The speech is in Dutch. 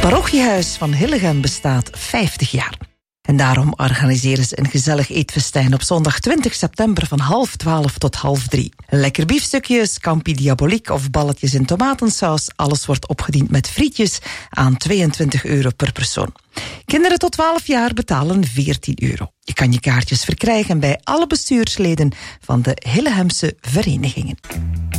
parochiehuis van Hillegem bestaat 50 jaar. En daarom organiseren ze een gezellig eetfestijn op zondag 20 september van 11:30 tot 2:30. Lekker biefstukjes, scampi diabolique of balletjes in tomatensaus. Alles wordt opgediend met frietjes aan €22 per persoon. Kinderen tot 12 jaar betalen €14. Je kan je kaartjes verkrijgen bij alle bestuursleden van de Hillegemse verenigingen.